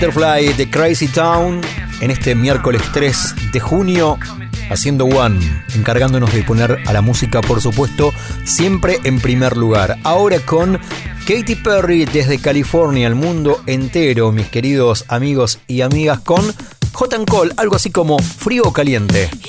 Butterfly de Crazy Town en este miércoles 3 de junio, haciendo One, encargándonos de poner a la música, por supuesto, siempre en primer lugar. Ahora con Katy Perry desde California, el mundo entero, mis queridos amigos y amigas, con Hot and Cold, algo así como frío o caliente.